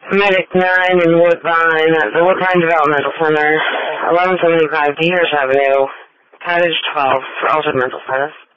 Medic 9 in Woodbine, the Woodbine Developmental Center, 1175 Peters Avenue, Cottage 12 for altered mental status.